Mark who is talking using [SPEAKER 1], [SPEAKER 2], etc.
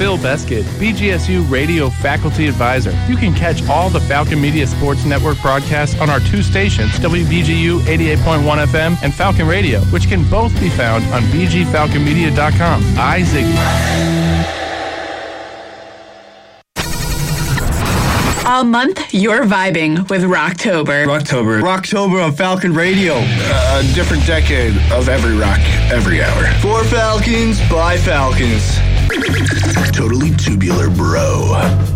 [SPEAKER 1] Phil Beskid, BGSU Radio Faculty Advisor. You can catch all the Falcon Media Sports Network broadcasts on our two stations, WBGU 88.1 FM and Falcon Radio, which can both be found on bgfalconmedia.com. Ziggy.
[SPEAKER 2] All month, you're vibing with Rocktober.
[SPEAKER 3] Rocktober on Falcon Radio.
[SPEAKER 4] A different decade of every rock, every hour.
[SPEAKER 3] For Falcons, by Falcons.
[SPEAKER 4] Totally tubular, bro.